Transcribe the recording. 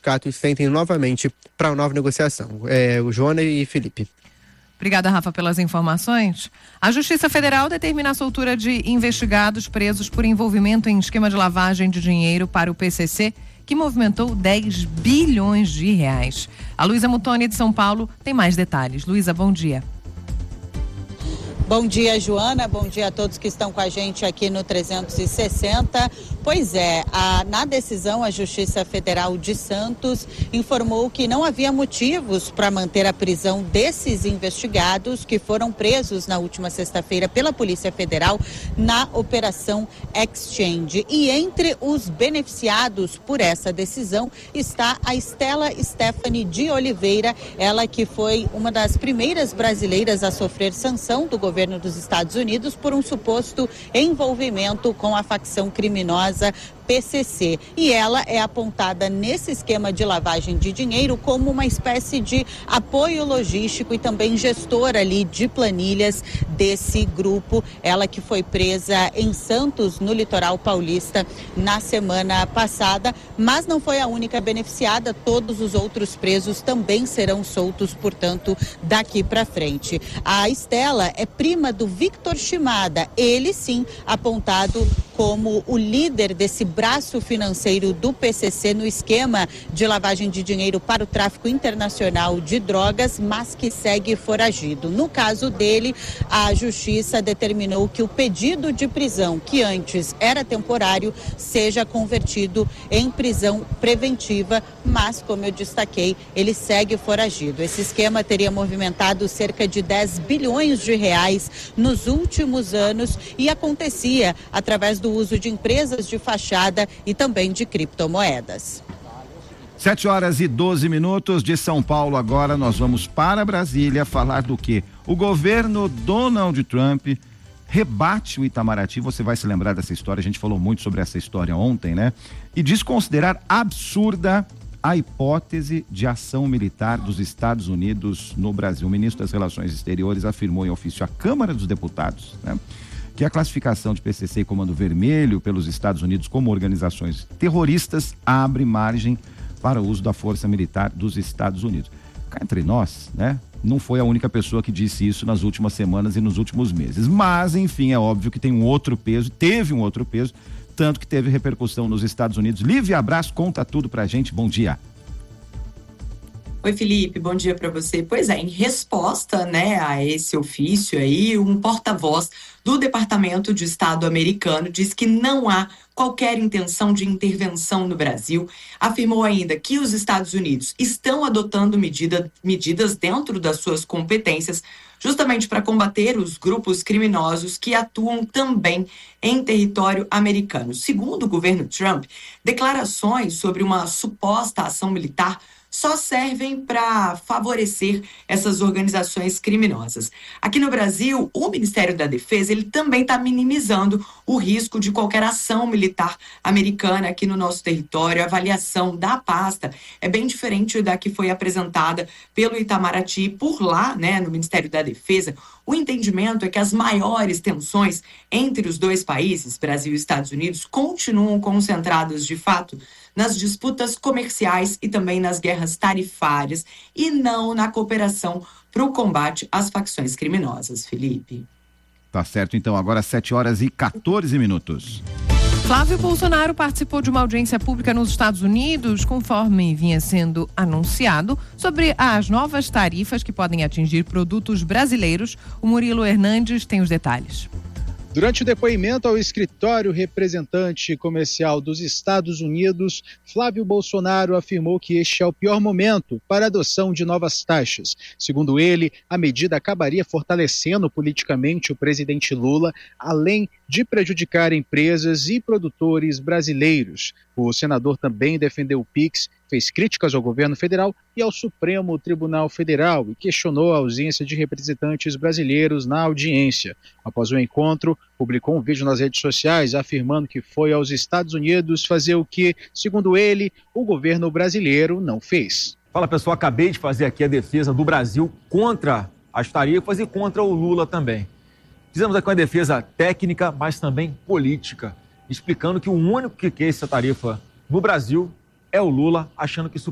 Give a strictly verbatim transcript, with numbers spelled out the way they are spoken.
sindicatos sentem novamente para uma nova negociação. É, o Joana e Felipe. Obrigada, Rafa, pelas informações. A Justiça Federal determina a soltura de investigados presos por envolvimento em esquema de lavagem de dinheiro para o P C C, que movimentou dez bilhões de reais. A Luísa Mutoni, de São Paulo, tem mais detalhes. Luísa, bom dia. Bom dia, Joana. Bom dia a todos que estão com a gente aqui no trezentos e sessenta. Pois é, a, na decisão, a Justiça Federal de Santos informou que não havia motivos para manter a prisão desses investigados que foram presos na última sexta-feira pela Polícia Federal na Operação Exchange. E entre os beneficiados por essa decisão está a Estela Stephanie de Oliveira, ela que foi uma das primeiras brasileiras a sofrer sanção do governo dos Estados Unidos por um suposto envolvimento com a facção criminosa P C C. E ela é apontada nesse esquema de lavagem de dinheiro como uma espécie de apoio logístico e também gestora ali de planilhas desse grupo. Ela que foi presa em Santos, no litoral paulista, na semana passada, mas não foi a única beneficiada. Todos os outros presos também serão soltos, portanto, daqui para frente. A Estela é prima do Victor Shimada, ele sim apontado como o líder desse braço financeiro do P C C no esquema de lavagem de dinheiro para o tráfico internacional de drogas, mas que segue foragido. No caso dele, a Justiça determinou que o pedido de prisão, que antes era temporário, seja convertido em prisão preventiva, mas, como eu destaquei, ele segue foragido. Esse esquema teria movimentado cerca de dez bilhões de reais nos últimos anos e acontecia através do uso de empresas de fachada e também de criptomoedas. Sete horas e doze minutos de São Paulo. Agora nós vamos para Brasília falar do quê? O governo Donald Trump rebate o Itamaraty. Você vai se lembrar dessa história, a gente falou muito sobre essa história ontem, né? E diz considerar absurda a hipótese de ação militar dos Estados Unidos no Brasil. O ministro das Relações Exteriores afirmou em ofício à Câmara dos Deputados, né, que a classificação de P C C e Comando Vermelho pelos Estados Unidos como organizações terroristas abre margem para o uso da força militar dos Estados Unidos. Cá entre nós, né, não foi a única pessoa que disse isso nas últimas semanas e nos últimos meses. Mas, enfim, é óbvio que tem um outro peso, teve um outro peso, tanto que teve repercussão nos Estados Unidos. Lívia Abraço, conta tudo pra gente. Bom dia. Oi, Felipe, bom dia para você. Pois é, em resposta, né, a esse ofício aí, um porta-voz do Departamento de Estado americano diz que não há qualquer intenção de intervenção no Brasil. Afirmou ainda que os Estados Unidos estão adotando medida, medidas dentro das suas competências justamente para combater os grupos criminosos que atuam também em território americano. Segundo o governo Trump, declarações sobre uma suposta ação militar só servem para favorecer essas organizações criminosas. Aqui no Brasil, o Ministério da Defesa ele também está minimizando o risco de qualquer ação militar americana aqui no nosso território. A avaliação da pasta é bem diferente da que foi apresentada pelo Itamaraty. Por lá, né, no Ministério da Defesa, o entendimento é que as maiores tensões entre os dois países, Brasil e Estados Unidos, continuam concentradas, de fato, nas disputas comerciais e também nas guerras tarifárias e não na cooperação para o combate às facções criminosas, Felipe. Tá certo, então, agora sete horas e quatorze minutos. Flávio Bolsonaro participou de uma audiência pública nos Estados Unidos, conforme vinha sendo anunciado, sobre as novas tarifas que podem atingir produtos brasileiros. O Murilo Hernandes tem os detalhes. Durante o depoimento ao escritório representante comercial dos Estados Unidos, Flávio Bolsonaro afirmou que este é o pior momento para a adoção de novas taxas. Segundo ele, a medida acabaria fortalecendo politicamente o presidente Lula, além de prejudicar empresas e produtores brasileiros. O senador também defendeu o Pix, fez críticas ao governo federal e ao Supremo Tribunal Federal e questionou a ausência de representantes brasileiros na audiência. Após o encontro, publicou um vídeo nas redes sociais afirmando que foi aos Estados Unidos fazer o que, segundo ele, o governo brasileiro não fez. Fala, pessoal, acabei de fazer aqui a defesa do Brasil contra as tarifas e contra o Lula também. Fizemos aqui uma defesa técnica, mas também política, explicando que o único que quer essa tarifa no Brasil é o Lula, achando que isso